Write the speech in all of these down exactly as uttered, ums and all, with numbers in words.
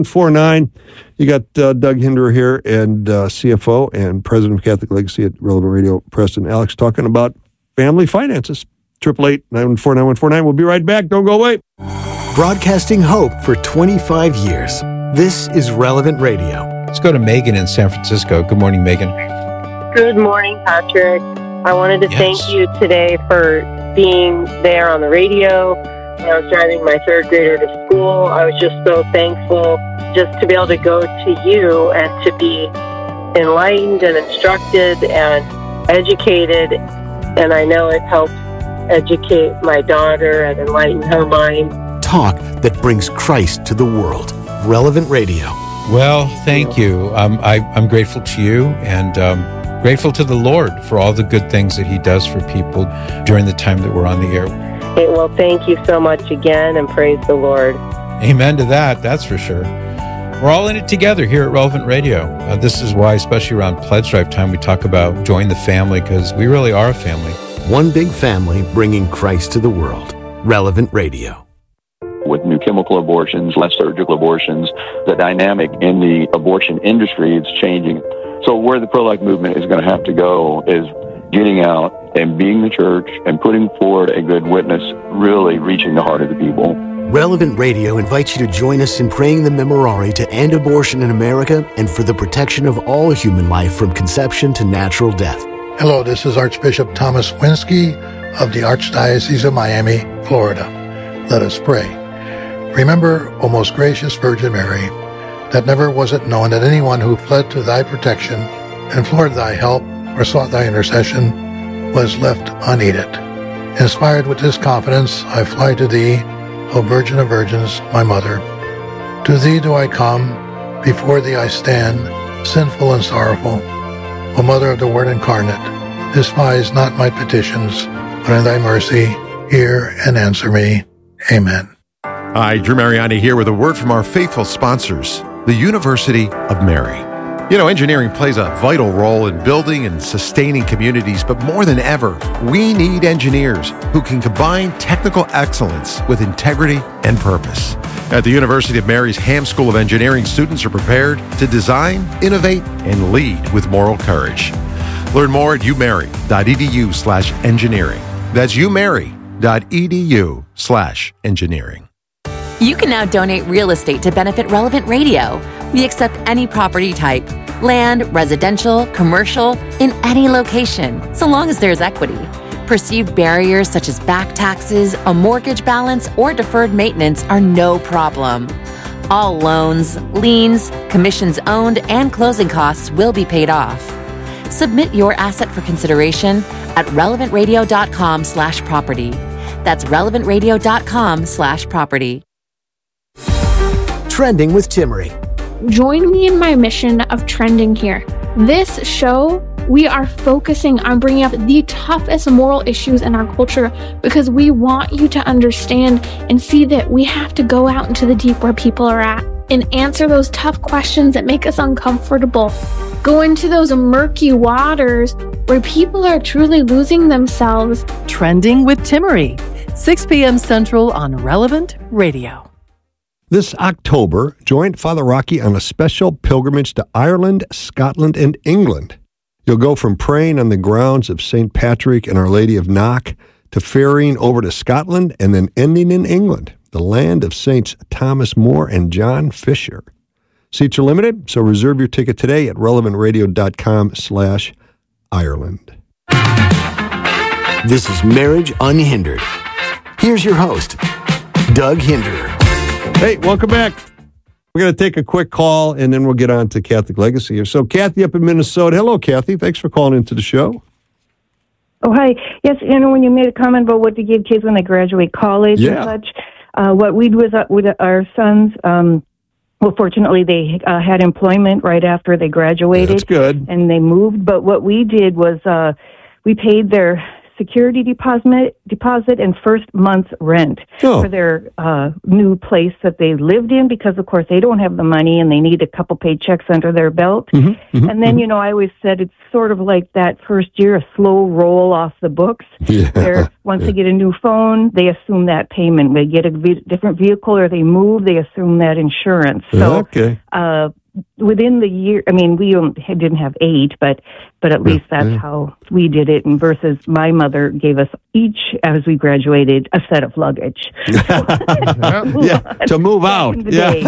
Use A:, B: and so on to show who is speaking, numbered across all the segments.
A: four nine. You got uh, Doug Hinderer here, and uh, C F O and President of Catholic Legacy at Relevant Radio, Preston Alex, talking about family finances. Triple eight nine one four nine one four nine. We'll be right back. Don't go away.
B: Broadcasting hope for twenty-five years. This is Relevant Radio.
C: Let's go to Megan in San Francisco. Good morning, Megan.
D: Good morning, Patrick. I wanted to
C: Yes.
D: thank you today for being there on the radio. When I was driving my third grader to school, I was just so thankful just to be able to go to you and to be enlightened and instructed and educated. And I know it helps educate my daughter and enlighten her mind.
B: Talk that brings Christ to the world. Relevant Radio.
C: Well, thank you. Um, I, I'm grateful to you and um, grateful to the Lord for all the good things that He does for people during the time that we're on the air.
D: Hey, well, thank you so much again, and praise the Lord.
C: Amen to that, that's for sure. We're all in it together here at Relevant Radio. Uh, this is why, especially around Pledge Drive time, we talk about join the family, because we really are a family.
B: One big family bringing Christ to the world. Relevant Radio.
E: With new chemical abortions, less surgical abortions, the dynamic in the abortion industry is changing. So where the pro-life movement is going to have to go is getting out and being the church and putting forward a good witness, really reaching the heart of the people.
B: Relevant Radio invites you to join us in praying the Memorare to end abortion in America and for the protection of all human life from conception to natural death.
F: Hello, this is Archbishop Thomas Winsky of the Archdiocese of Miami, Florida. Let us pray. Remember, O most gracious Virgin Mary, that never was it known that anyone who fled to thy protection, implored thy help, or sought thy intercession was left unaided. Inspired with this confidence, I fly to thee, O Virgin of Virgins, my Mother. To thee do I come, before thee I stand, sinful and sorrowful. O Mother of the Word incarnate, despise not my petitions, but in thy mercy hear and answer me. Amen.
G: Hi, Drew Mariani here with a word from our faithful sponsors, the University of Mary. You know, engineering plays a vital role in building and sustaining communities, but more than ever, we need engineers who can combine technical excellence with integrity and purpose. At the University of Mary's Ham School of Engineering, students are prepared to design, innovate, and lead with moral courage. Learn more at umary.edu slash engineering. That's umary.edu slash engineering.
H: You can now donate real estate to benefit Relevant Radio. We accept any property type, land, residential, commercial, in any location, so long as there's equity. Perceived barriers such as back taxes, a mortgage balance, or deferred maintenance are no problem. All loans, liens, commissions owned, and closing costs will be paid off. Submit your asset for consideration at relevantradio.com slash property. That's relevantradio.com slash property.
B: Trending with Timmery.
I: Join me in my mission of trending here. This show, we are focusing on bringing up the toughest moral issues in our culture because we want you to understand and see that we have to go out into the deep where people are at and answer those tough questions that make us uncomfortable. Go into those murky waters where people are truly losing themselves.
J: Trending with Timmery, six p.m. Central on Relevant Radio.
A: This October, join Father Rocky on a special pilgrimage to Ireland, Scotland, and England. You'll go from praying on the grounds of Saint Patrick and Our Lady of Knock to ferrying over to Scotland and then ending in England, the land of Saints Thomas More and John Fisher. Seats are limited, so reserve your ticket today at relevantradio.com slash Ireland.
B: This is Marriage Unhindered. Here's your host, Doug Hinderer.
A: Hey, welcome back. We're going to take a quick call, and then we'll get on to Catholic Legacy here. So, Kathy up in Minnesota. Hello, Kathy. Thanks for calling into the show.
K: Oh, hi. Yes, you know, when you made a comment about what to give kids when they graduate college
A: Yeah.
K: and such, uh, what we do with, uh, with our sons, um, well, fortunately, they uh, had employment right after they graduated.
A: That's good.
K: And they moved. But what we did was uh, we paid their security deposit, deposit and first month's rent
A: oh.
K: for their uh, new place that they lived in, because, of course, they don't have the money and they need a couple paychecks under their belt.
A: Mm-hmm, mm-hmm,
K: and then,
A: mm-hmm.
K: you know, I always said it's sort of like that first year, a slow roll off the books.
A: Yeah.
K: Where once
A: yeah.
K: they get a new phone, they assume that payment. They get a v- different vehicle or they move, they assume that insurance. So,
A: okay.
K: uh, within the year, I mean, we didn't have eight, but but at least that's
A: yeah.
K: how we did it. And versus my mother gave us each, as we graduated, a set of luggage.
A: yeah, to move out. Yeah.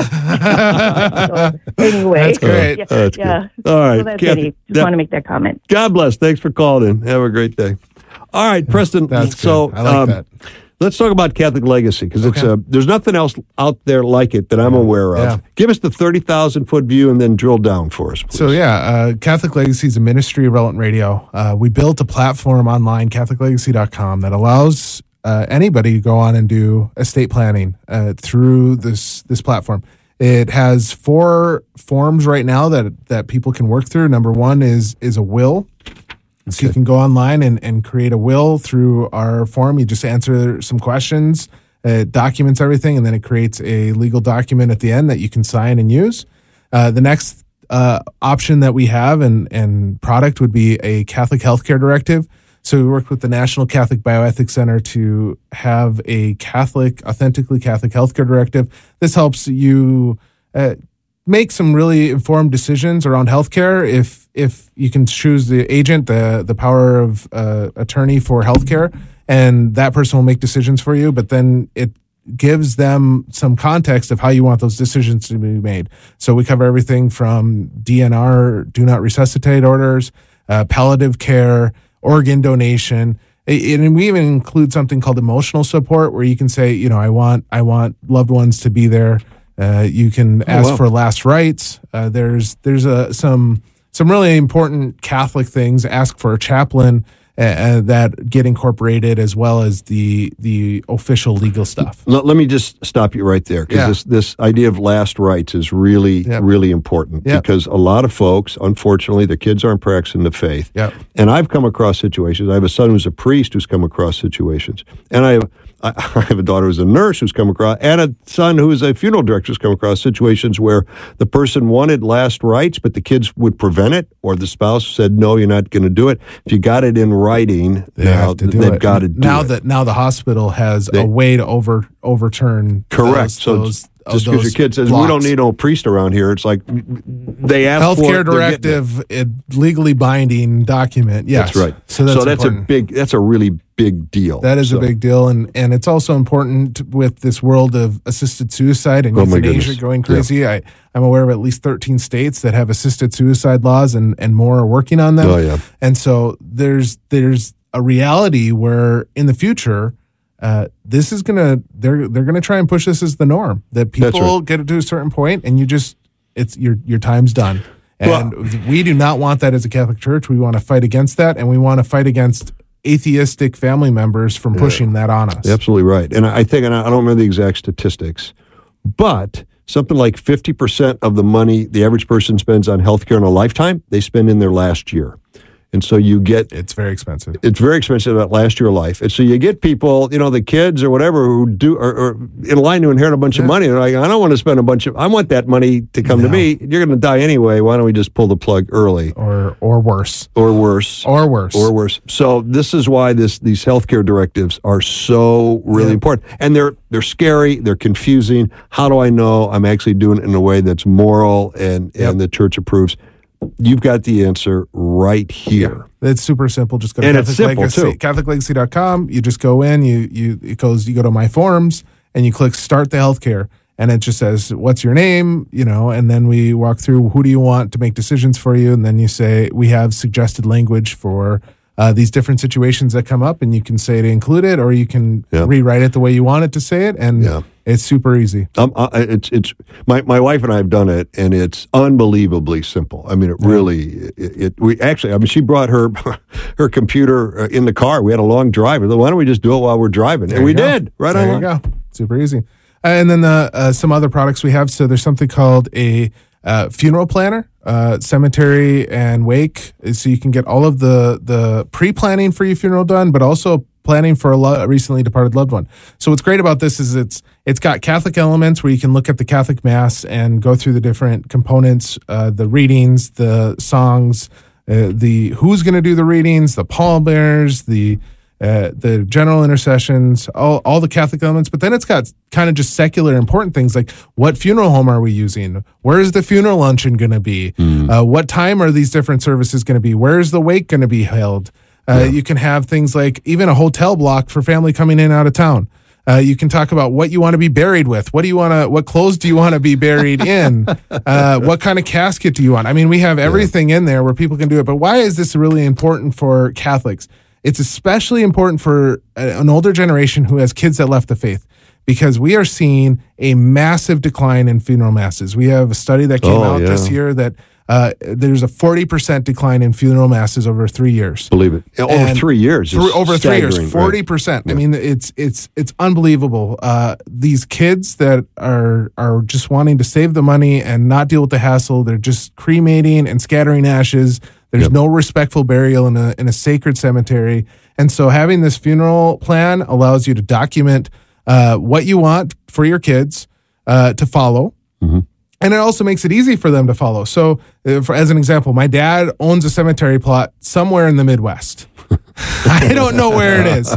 K: So, anyway,
L: that's great.
K: Yeah,
A: that's
K: yeah.
A: Good. All right,
K: So that's
A: Kathy,
K: it. Just
A: that,
K: want to make that comment.
A: God bless. Thanks for calling in. Have a great day. All right, Preston.
L: That's
A: so
L: good. I like
A: um,
L: that.
A: Let's talk about Catholic Legacy, because
L: Okay.
A: it's a, there's nothing else out there like it that I'm aware of.
L: Yeah.
A: Give us the thirty thousand foot view and then drill down for us, please.
L: So yeah, uh, Catholic Legacy is a ministry of Relevant Radio. Uh, we built a platform online, Catholic Legacy dot com, that allows uh, anybody to go on and do estate planning uh, through this this platform. It has four forms right now that that people can work through. Number one is is a will. So
A: Okay.
L: you can go online and, and create a will through our form. You just answer some questions, it documents everything, and then it creates a legal document at the end that you can sign and use. Uh, the next uh, option that we have and, and product would be a Catholic Healthcare Directive. So we worked with the National Catholic Bioethics Center to have a Catholic, authentically Catholic Healthcare Directive. This helps you uh, make some really informed decisions around healthcare. If if you can choose the agent, the the power of uh, attorney for healthcare, and that person will make decisions for you. But then it gives them some context of how you want those decisions to be made. So we cover everything from D N R, do not resuscitate orders, uh, palliative care, organ donation. And we even include something called emotional support, where you can say, you know, I want I want loved ones to be there. Uh, you can
A: Oh,
L: ask
A: wow.
L: for last rites. Uh, there's there's a, some some really important Catholic things. Ask for a chaplain uh, uh, that get incorporated, as well as the the official legal stuff.
A: Let, let me just stop you right there, because
L: Yeah.
A: this, this idea of last rites is really,
L: Yep.
A: really important,
L: Yep.
A: because a lot of folks, unfortunately, their kids aren't practicing the faith.
L: Yep.
A: And I've come across situations. I have a son who's a priest who's come across situations. And I have, I I have a daughter who's a nurse who's come across, and a son who is a funeral director who's come across situations where the person wanted last rites, but the kids would prevent it, or the spouse said, no, you're not going to do it. If you got it in writing,
L: They
A: now
L: have to do
A: they've
L: it.
A: got to do
L: now
A: it.
L: that now the hospital has
A: They-
L: a way to over overturn.
A: Correct.
L: Those,
A: so
L: those,
A: just because your
L: those
A: kid says, we
L: blocks.
A: don't need no priest around here, it's like they ask for
L: Healthcare
A: it, they're getting it.
L: directive, it, legally binding document. Yes,
A: That's right.
L: So that's,
A: that's
L: important.
A: a big, that's a really big deal.
L: That is
A: So-
L: a big deal, and and it's also important with this world of assisted suicide and
A: Oh, my
L: euthanasia
A: goodness.
L: going crazy. I I'm aware of at least thirteen states that have assisted suicide laws, and and more are working on them.
A: Oh, yeah.
L: And so there's there's a reality where in the future, uh, this is gonna they're they're gonna try and push this as the norm, that
A: That's
L: people
A: right.
L: get it to a certain point and you just it's your your time's done. And we do not want that as a Catholic Church. We want to fight against that, and we want to fight against atheistic family members from pushing that on us.
A: Absolutely right. And I think, and I don't remember the exact statistics, but something like fifty percent of the money the average person spends on healthcare in a lifetime, they spend in their last year. And so you get,
L: It's very expensive.
A: it's very expensive that last year of life. And so you get people, you know, the kids or whatever who do are, are in line to inherit a bunch of money. They're like, I don't want to spend a bunch of, I want that money to come to
L: No.
A: me. You're going to die anyway. Why don't we just pull the plug early?
L: Or or worse.
A: Or worse.
L: Or worse.
A: Or worse. So this is why this these healthcare directives are so really
L: Yeah.
A: important, and they're they're scary. They're confusing. How do I know I'm actually doing it in a way that's moral and
L: Yep.
A: and the church approves? You've got the answer right here.
L: It's super simple. Just go to
A: And it's
L: Catholic
A: simple,
L: Legacy,
A: too.
L: Catholic Legacy dot com. You just go in, you you it goes you go to my forms and you click start the healthcare, and it just says what's your name, you know, and then we walk through who do you want to make decisions for you, and then you say we have suggested language for uh, these different situations that come up, and you can say to include it, or you can
A: Yeah.
L: rewrite it the way you want it to say it, and
A: Yeah.
L: it's super easy.
A: Um, uh, it's it's my, my wife and I have done it, and it's unbelievably simple. I mean, it really it, it we actually. I mean, she brought her her computer uh, in the car. We had a long drive. Why don't we just do it while we're driving?
L: There
A: and we
L: you go.
A: did right
L: There
A: on.
L: you go. Super easy. Uh, and then the, uh, some other products we have. So there's something called a uh, funeral planner, uh, cemetery and wake, so you can get all of the the pre-planning for your funeral done, but also planning for a, lo- a recently departed loved one. So what's great about this is it's it's got Catholic elements where you can look at the Catholic Mass and go through the different components, uh, the readings, the songs, uh, the who's going to do the readings, the pallbearers, the uh, the general intercessions, all all the Catholic elements. But then it's got kind of just secular important things like what funeral home are we using? Where is the funeral luncheon going to be? Mm. Uh, what time are these different services going to be? Where is the wake going to be held? Uh, yeah. You can have things like even a hotel block for family coming in and out of town. Uh, you can talk about what you want to be buried with. What do you want to? What clothes do you want to be buried in? Uh, what kind of casket do you want? I mean, we have everything yeah. in there where people can do it. But why is this really important for Catholics? It's especially important for a, an older generation who has kids that left the faith, because we are seeing a massive decline in funeral masses. We have a study that came oh, out yeah. this year that. Uh, there's a forty percent decline in funeral masses over three years.
A: Believe it. Over and three years.
L: Th- over three years, forty percent. Right. I mean, it's it's it's unbelievable. Uh, these kids that are are just wanting to save the money and not deal with the hassle, they're just cremating and scattering ashes. There's yep. no respectful burial in a in a sacred cemetery. And so having this funeral plan allows you to document uh, what you want for your kids uh, to follow. Mm-hmm. And it also makes it easy for them to follow. So, uh, for, as an example, my dad owns a cemetery plot somewhere in the Midwest. I don't know where it is,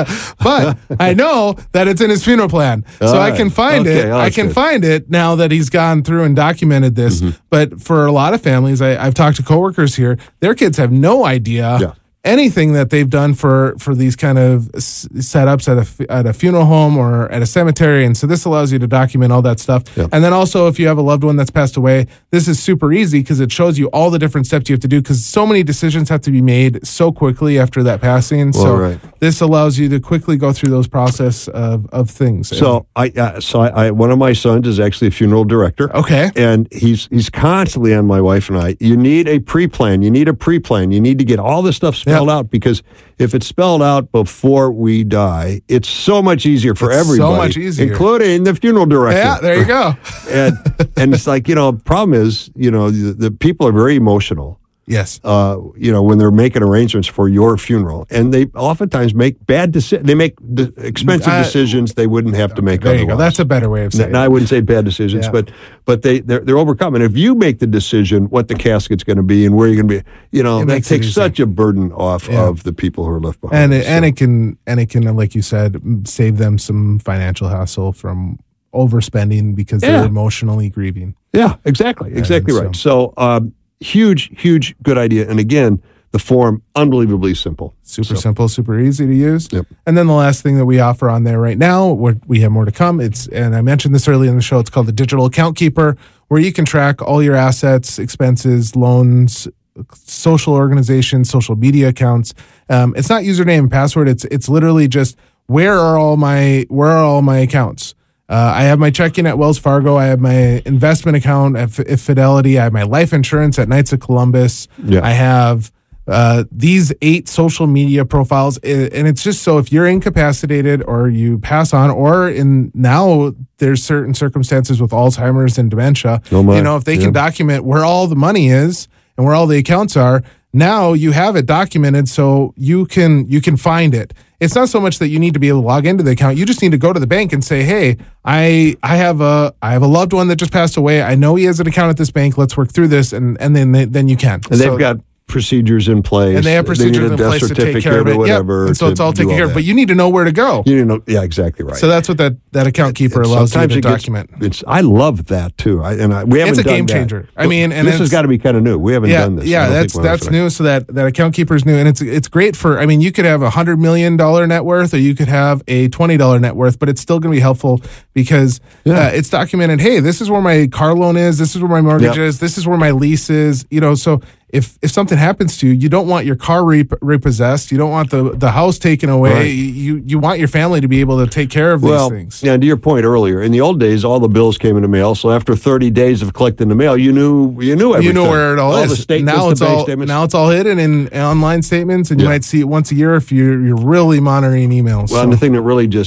L: but I know that it's in his funeral plan. All so right. I can find okay, it. I can good. find it now that he's gone through and documented this. Mm-hmm. But for a lot of families, I, I've talked to coworkers here, their kids have no idea. Yeah. Anything that they've done for, for these kind of s- setups at a, at a funeral home or at a cemetery. And so this allows you to document all that stuff. Yep. And then also if you have a loved one that's passed away, this is super easy because it shows you all the different steps you have to do, because so many decisions have to be made so quickly after that passing. Well, so right. this allows you to quickly go through those process of, of things.
A: So I uh, so I, I one of my sons is actually a funeral director.
L: Okay.
A: And he's he's constantly on my wife and I. You need a pre-plan. You need a pre-plan. You need to get all this stuff spelled Spelled out, because if it's spelled out before we die, it's so much easier for
L: it's
A: everybody.
L: So much easier,
A: including the funeral director.
L: Yeah, there you go.
A: and and it's like, you know, the problem is, you know, the, the people are very emotional.
L: Yes.
A: Uh, you know, when they're making arrangements for your funeral, and they oftentimes make bad decisions. They make de- expensive uh, decisions they wouldn't have to make
L: there
A: otherwise.
L: You go. That's a better way of saying
A: no,
L: it.
A: I wouldn't say bad decisions, yeah. but but they they're, they're overcome. And if you make the decision what the casket's going to be and where you're going to be, you know, it that takes such a burden off yeah. of the people who are left behind.
L: And it, so. and it can and it can, like you said, save them some financial hassle from overspending because yeah. they're emotionally grieving.
A: Yeah, exactly, exactly and right. So. so um, Huge, huge, good idea. And again, the form, unbelievably simple.
L: Super
A: so.
L: simple, super easy to use.
A: Yep.
L: And then the last thing that we offer on there right now, where we have more to come, it's, and I mentioned this earlier in the show, it's called the Digital Account Keeper, where you can track all your assets, expenses, loans, social organizations, social media accounts. Um, it's not username and password. It's it's literally just where are all my where are all my accounts. Uh, I have my checking at Wells Fargo. I have my investment account at F- Fidelity. I have my life insurance at Knights of Columbus.
A: Yeah.
L: I have uh, these eight social media profiles. And it's just so if you're incapacitated or you pass on, or in now there's certain circumstances with Alzheimer's and dementia,
A: oh my.
L: you know, if they
A: yeah.
L: can document where all the money is and where all the accounts are, now you have it documented so you can you can find it. It's not so much that you need to be able to log into the account. You just need to go to the bank and say, "Hey, I I have a I have a loved one that just passed away. I know he has an account at this bank. Let's work through this." And and then they, then you can.
A: And so, they've got procedures in place.
L: And they have procedures
A: they
L: in place to take care of it.
A: Whatever,
L: yep. And so it's all taken care of. But you need to know where to go.
A: You know, yeah, exactly right.
L: So that's what that, that account keeper
A: and
L: allows you to
A: it
L: document.
A: Gets, it's I love that too. I, and I, we haven't
L: it's a
A: done
L: game
A: that.
L: changer. I mean, and
A: this has got to be kind of new. We haven't
L: yeah,
A: done this.
L: Yeah, that's that's new. So that, that account keeper is new, and it's it's great for. I mean, you could have a hundred million dollar net worth, or you could have a twenty dollar net worth, but it's still going to be helpful because yeah. uh, it's documented. Hey, this is where my car loan is. This is where my mortgage yep. is. This is where my lease is. You know, so. If if something happens to you, you don't want your car re- repossessed. You don't want the, the house taken away.
A: Right.
L: You you want your family to be able to take care of
A: well,
L: these things.
A: Yeah, to your point earlier, in the old days, all the bills came in the mail. So after thirty days of collecting the mail, you knew you knew everything.
L: You know where it all, all
A: is.
L: The statements, now it's
A: the bank
L: all
A: statements.
L: now it's all hidden in online statements, and you
A: yeah.
L: might see it once a year if you're you're really monitoring emails.
A: Well,
L: so.
A: and the thing that really just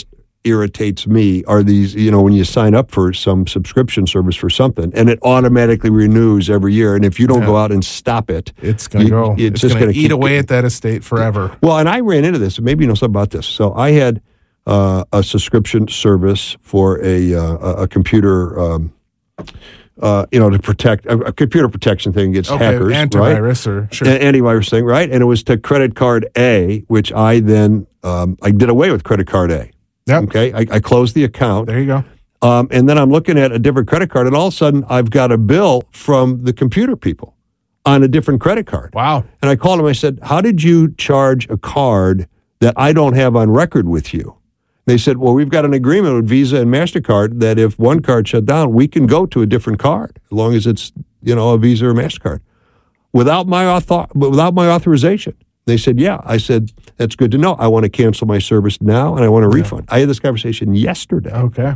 A: irritates me are these, you know, when you sign up for some subscription service for something and it automatically renews every year. And if you don't
L: Yeah.
A: go out and stop it,
L: It's going to go.
A: It's,
L: It's,
A: just
L: going
A: going
L: to eat away at that estate forever.
A: Well, and I ran into this. Maybe you know something about this. So I had uh, a subscription service for a uh, a computer, um, uh, you know, to protect a, a computer protection thing against
L: Okay,
A: hackers,
L: antivirus
A: right?
L: or sure.
A: A- antivirus thing, right? And it was to credit card A, which I then um, I did away with credit card A.
L: Yep.
A: Okay, I, I closed the account.
L: There you go.
A: Um, and then I'm looking at a different credit card, and all of a sudden I've got a bill from the computer people on a different credit card.
L: Wow.
A: And I called them. I said, "How did you charge a card that I don't have on record with you?" They said, "Well, we've got an agreement with Visa and MasterCard that if one card shut down, we can go to a different card as long as it's, you know, a Visa or MasterCard without my author- without my authorization." They said, "Yeah." I said, "That's good to know. I want to cancel my service now and I want a refund." I had this conversation yesterday.
L: Okay.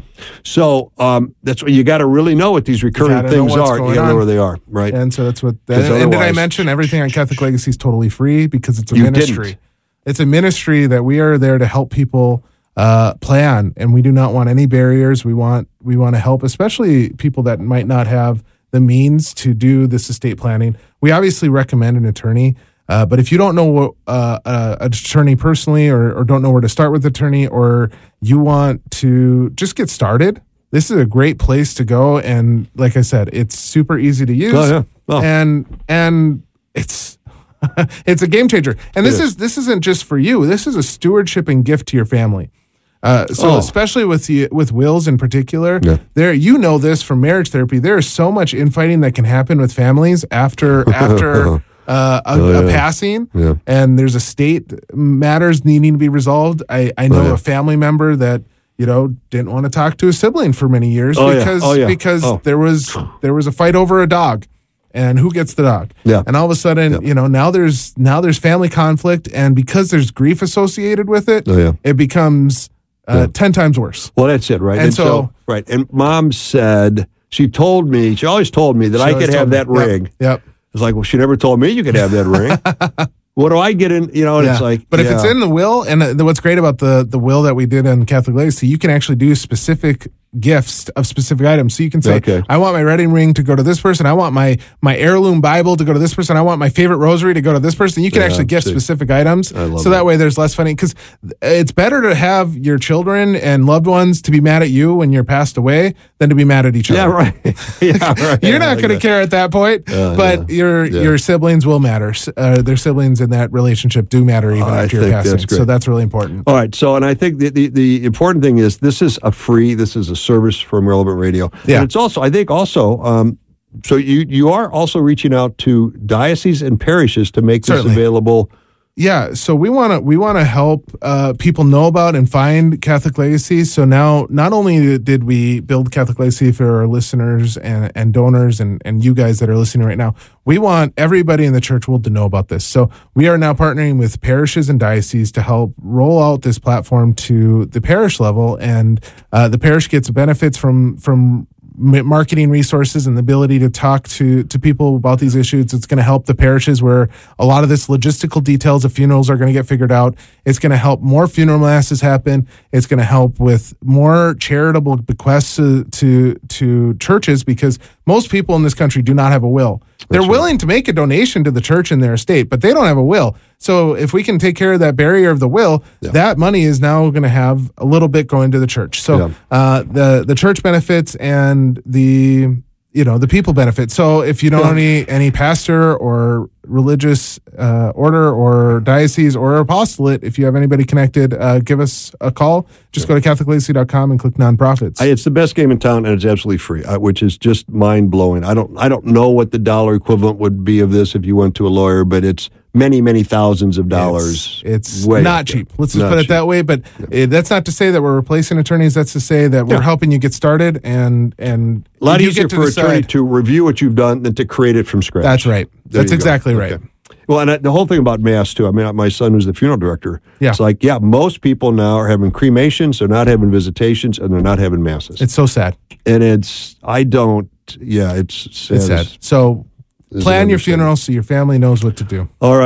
A: So um, that's what you got to really know what these recurring
L: gotta know
A: things
L: what's
A: are. You
L: going
A: got to know
L: on.
A: where they are, right?
L: And so that's what. That,
A: 'Cause
L: and did I
A: otherwise-
L: mention everything on Catholic Legacy is totally free because it's a
A: You
L: ministry.
A: didn't.
L: It's a ministry that we are there to help people uh, plan, and we do not want any barriers. We want we want to help, especially people that might not have the means to do this estate planning. We obviously recommend an attorney. Uh, but if you don't know what, uh, uh, an attorney personally or, or don't know where to start with attorney, or you want to just get started, this is a great place to go. And like I said, it's super easy to use.
A: Oh, yeah. Oh.
L: And and it's it's a game changer. And this
A: It
L: is.
A: is.
L: this isn't just for you. This is a stewardship and gift to your family. Uh, so
A: Oh.
L: especially with the with wills in particular,
A: Yeah.
L: there you know this from marriage therapy. There is so much infighting that can happen with families after after. Uh, a,
A: Oh,
L: a
A: yeah.
L: passing,
A: Yeah.
L: and there's estate matters needing to be resolved. I, I know
A: Oh, yeah.
L: a family member that you know didn't want to talk to a sibling for many years
A: Oh, yeah.
L: because
A: Oh, yeah.
L: because
A: Oh.
L: there was there was a fight over a dog, and who gets the dog?
A: Yeah.
L: And all of a sudden,
A: Yeah.
L: you know, now there's now there's family conflict, and because there's grief associated with it,
A: Oh, yeah.
L: it becomes uh,
A: Yeah.
L: ten times worse.
A: Well, that's it, right?
L: And so-
A: right. And Mom said, she told me, she always told me that
L: She
A: I
L: always
A: could have
L: told
A: that
L: me. Yep.
A: ring.
L: Yep.
A: It's like, well, she never told me you could have that ring. What do I get in? You know, and it's
L: Yeah.
A: like,
L: but if it's
A: yeah.
L: in the will, and uh, what's great about the the will that we did on Catholic Legacy, you can actually do specific gifts of specific items. So you can say,
A: Okay.
L: I want my wedding ring to go to this person. I want my my heirloom Bible to go to this person. I want my favorite rosary to go to this person. You can
A: Yeah,
L: actually gift
A: see.
L: specific items.
A: I love
L: so that
A: that.
L: way there's less funny, because it's better to have your children and loved ones to be mad at you when you're passed away than to be mad at each other.
A: Yeah, right. yeah, right.
L: You're
A: I
L: not
A: like
L: going to
A: that.
L: care at that point,
A: Yeah,
L: but
A: yeah.
L: your
A: Yeah.
L: your siblings will matter. S- Uh, their siblings in that relationship do matter even
A: I
L: after your
A: think
L: passing.
A: that's great.
L: So that's really important.
A: All right. So, and I think the, the, the important thing is this is a free, this is a service from Relevant Radio.
L: Yeah.
A: And it's also, I think also, um, so you, you are also reaching out to dioceses and parishes to make
L: Certainly.
A: this available.
L: Yeah, so we want to we want to help uh, people know about and find Catholic Legacy. So now, not only did we build Catholic Legacy for our listeners and, and donors and, and you guys that are listening right now, we want everybody in the church world to know about this. So we are now partnering with parishes and dioceses to help roll out this platform to the parish level, and uh, the parish gets benefits from from m- marketing resources and the ability to talk to to people about these issues. It's going to help the parishes where a lot of this logistical details of funerals are going to get figured out. It's going to help more funeral masses happen. It's going to help with more charitable bequests to, to to churches, because most people in this country do not have a will. They're willing to make a donation to the church in their estate, but they don't have a will. So if we can take care of that barrier of the will,
A: Yeah.
L: that money is now going to have a little bit going to the church. So
A: Yeah.
L: uh, the the church benefits and the you know the people benefit. So if you know
A: Yeah.
L: any any pastor or religious uh, order or diocese or apostolate, if you have anybody connected, uh, give us a call. Just go to Catholic Legacy dot com and click nonprofits.
A: I, it's the best game in town, and it's absolutely free, uh, which is just mind blowing. I don't, I don't know what the dollar equivalent would be of this if you went to a lawyer, but it's many, many thousands of dollars.
L: It's, it's
A: way
L: not
A: up there.
L: cheap. Let's just
A: Not
L: put it
A: cheap.
L: that way. But uh, that's not to say that we're replacing attorneys. That's to say that we're
A: Yeah.
L: helping you get started, and and
A: A lot
L: you
A: easier
L: get to
A: for an attorney
L: decide.
A: to review what you've done than to create it from scratch.
L: That's right.
A: There
L: That's
A: you go.
L: exactly right.
A: Okay. Well, and uh, the whole thing about Mass, too. I mean, my son who's the funeral director.
L: Yeah.
A: It's like, yeah, most people now are having cremations, they're not having visitations, and they're not having Masses.
L: It's so sad.
A: and it's, I don't, yeah, it's sad.
L: It's sad. So
A: as
L: plan
A: an
L: your
A: understatement.
L: funeral so your family knows what to do.
A: All right.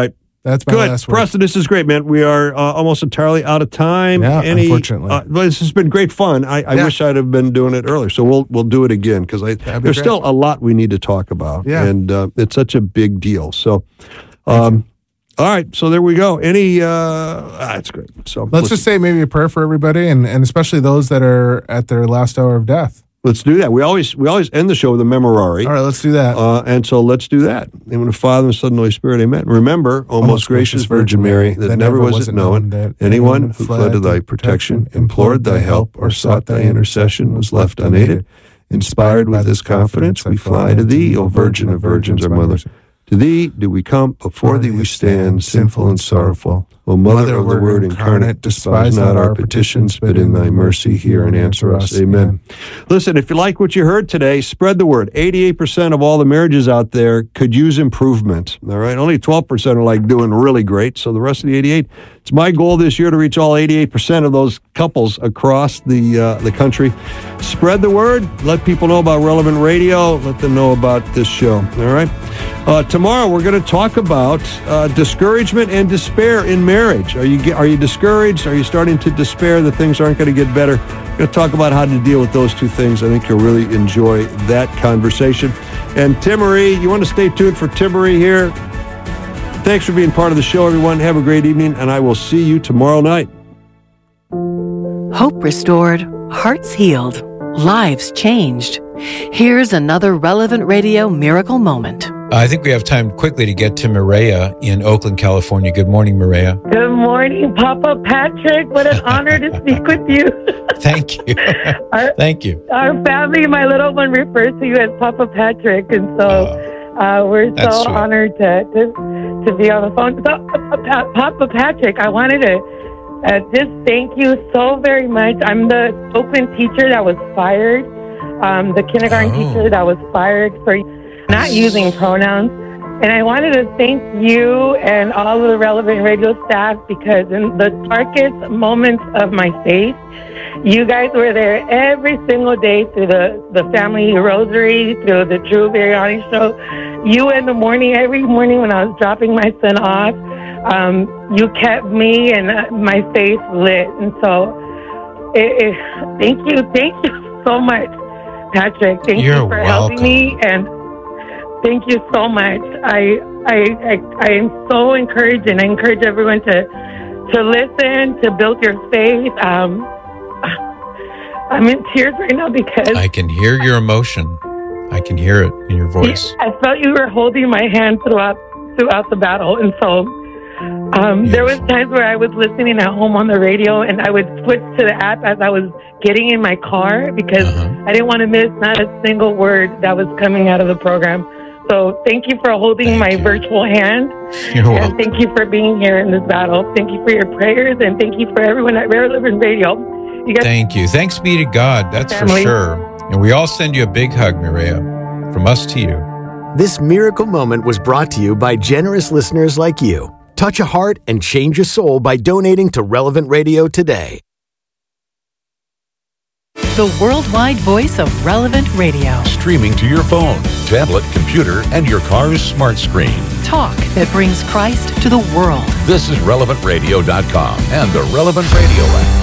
L: That's my
A: Good.
L: last word.
A: Preston, this is great, man. We are uh, almost entirely out of time.
L: Yeah,
A: Any,
L: unfortunately.
A: Uh, well, this has been great fun. I, I
L: Yeah.
A: wish I'd have been doing it earlier. So we'll we'll do it again because I
L: That'd be
A: there's
L: great.
A: still a lot we need to talk about.
L: Yeah.
A: And uh, it's such a big deal. So, um, all right. So there we go. Any, uh, ah, that's great. So
L: Let's
A: listen,
L: just say maybe a prayer for everybody, and, and especially those that are at their last hour of death.
A: let's do that. We always we always end the show with a memorare.
L: All right, let's do that.
A: Uh, and so let's do that. In the name of the Father, and the Son, and the Holy Spirit, amen. Remember, O most gracious Virgin Mary, that never was it known that anyone who fled to thy protection, implored thy help, or sought thy intercession was left unaided. Inspired with this confidence, we fly to thee, O Virgin of Virgins, our Mother. To thee do we come, before thee we stand, sinful and sorrowful. O Mother of the Word incarnate, despise not our petitions, but in thy mercy hear and answer us. Amen. Listen, if you like what you heard today, spread the word. eighty-eight percent of all the marriages out there could use improvement. All right, only twelve percent are like doing really great. So the rest of the eighty-eight, it's my goal this year to reach all eighty-eight percent of those couples across the uh, the country. Spread the word. Let people know about Relevant Radio. Let them know about this show. All right. Uh, tomorrow we're going to talk about uh, discouragement and despair in marriage. Are you are you discouraged? Are you starting to despair that things aren't going to get better? We're going to talk about how to deal with those two things. I think you'll really enjoy that conversation. And Timmery, you want to stay tuned for Timmery here. Thanks for being part of the show, everyone. Have a great evening, and I will see you tomorrow night.
J: Hope restored, hearts healed, lives changed. Here's another Relevant Radio miracle moment.
C: I think we have time quickly to get to Maria in Oakland, California. Good morning, Maria.
D: Good morning, Papa Patrick. What an honor to speak with you.
C: Thank you.
D: our,
C: Thank you.
D: Our family, my little one, refers to you as Papa Patrick, and so uh, we're
C: that's
D: so
C: sweet.
D: honored to, to to be on the phone. So, uh, Papa Patrick, I wanted to uh, just thank you so very much. I'm the Oakland teacher that was fired, um, the kindergarten
C: Oh.
D: teacher that was fired for not using pronouns. And I wanted to thank you and all of the Relevant Radio staff because in the darkest moments of my faith, you guys were there every single day through the, the family rosary, through the Drew Biryani show. You in the morning, every morning when I was dropping my son off, um, you kept me and uh, my faith lit. And so it, it, thank you. Thank you so much, Patrick. Thank
C: You're
D: you for
C: welcome.
D: helping me, and thank you so much. I, I I I am so encouraged, and I encourage everyone to to listen, to build your faith. Um, I'm in tears right now because
C: I can hear your emotion. I can hear it in your voice.
D: I felt you were holding my hand throughout throughout the battle, and so um, there was times where I was listening at home on the radio, and I would switch to the app as I was getting in my car because
C: Uh-huh.
D: I didn't want to miss not a single word that was coming out of the program. So thank you for holding
C: Thank
D: my
C: you.
D: virtual hand,
C: You're
D: and
C: welcome.
D: thank you for being here in this battle. Thank you for your prayers, and thank you for everyone at Relevant Radio. You guys,
C: Thank you. Thanks be to God. That's for
D: Family.
C: sure. And we all send you a big hug, Maria, from us to you.
B: This miracle moment was brought to you by generous listeners like you. Touch a heart and change a soul by donating to Relevant Radio today.
J: The worldwide voice of Relevant Radio.
M: Streaming to your phone, tablet, computer, and your car's smart screen.
J: Talk that brings Christ to the world.
M: This is relevant radio dot com and the Relevant Radio app.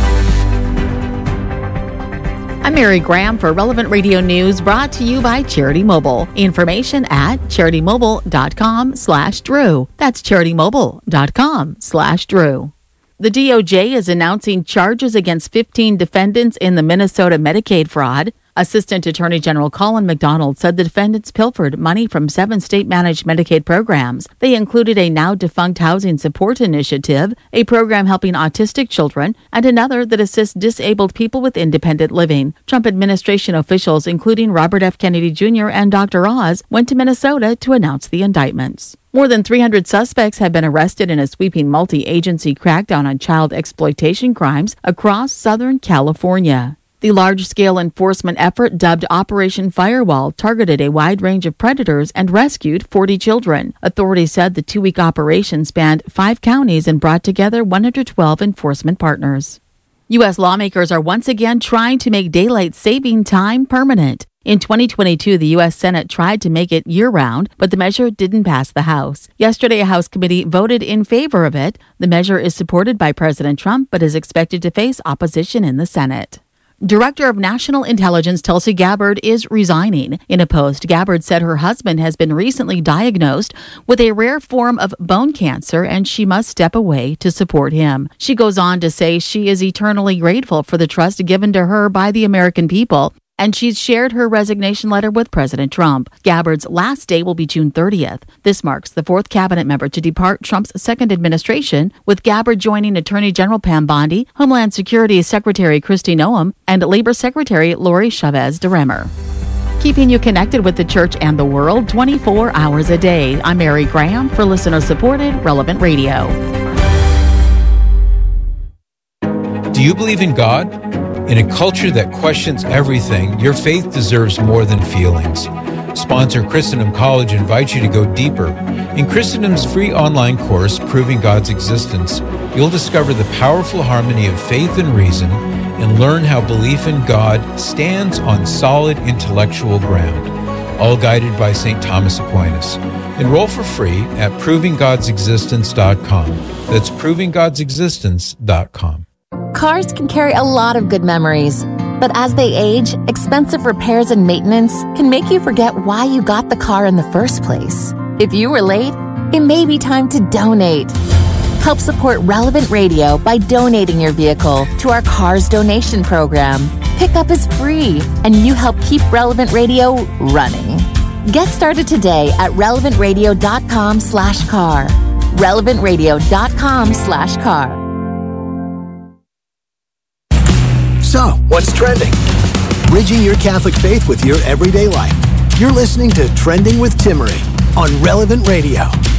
N: I'm Mary Graham for Relevant Radio News, brought to you by Charity Mobile. Information at charity-mobile.com slash Drew. That's charity-mobile.com slash Drew. The D O J is announcing charges against fifteen defendants in the Minnesota Medicaid fraud. Assistant Attorney General Colin McDonald said the defendants pilfered money from seven state-managed Medicaid programs. They included a now-defunct housing support initiative, a program helping autistic children, and another that assists disabled people with independent living. Trump administration officials, including Robert F. Kennedy Junior and Doctor Oz, went to Minnesota to announce the indictments. More than three hundred suspects have been arrested in a sweeping multi-agency crackdown on child exploitation crimes across Southern California. The large-scale enforcement effort, dubbed Operation Firewall, targeted a wide range of predators and rescued forty children. Authorities said the two-week operation spanned five counties and brought together one hundred twelve enforcement partners. U S lawmakers are once again trying to make daylight saving time permanent. In twenty twenty-two, the U S Senate tried to make it year-round, but the measure didn't pass the House. Yesterday, a House committee voted in favor of it. The measure is supported by President Trump, but is expected to face opposition in the Senate. Director of National Intelligence Tulsi Gabbard is resigning. In a post, Gabbard said her husband has been recently diagnosed with a rare form of bone cancer and she must step away to support him. She goes on to say she is eternally grateful for the trust given to her by the American people, and she's shared her resignation letter with President Trump. Gabbard's last day will be June thirtieth. This marks the fourth cabinet member to depart Trump's second administration, with Gabbard joining Attorney General Pam Bondi, Homeland Security Secretary Kristi Noem, and Labor Secretary Lori Chavez DeRemer. Keeping you connected with the church and the world twenty-four hours a day. I'm Mary Graham for listener-supported Relevant Radio.
C: Do you believe in God? In a culture that questions everything, your faith deserves more than feelings. Sponsor Christendom College invites you to go deeper. In Christendom's free online course, Proving God's Existence, you'll discover the powerful harmony of faith and reason and learn how belief in God stands on solid intellectual ground, all guided by Saint Thomas Aquinas. Enroll for free at proving gods existence dot com. That's proving gods existence dot com.
H: Cars can carry a lot of good memories, but as they age, expensive repairs and maintenance can make you forget why you got the car in the first place. If you were late, it may be time to donate. Help support Relevant Radio by donating your vehicle to our Cars Donation Program. Pickup is free, and you help keep Relevant Radio running. Get started today at relevant radio dot com slash car. relevant radio dot com slash car.
B: So, what's trending? Bridging your Catholic faith with your everyday life. You're listening to Trending with Timmerie on Relevant Radio.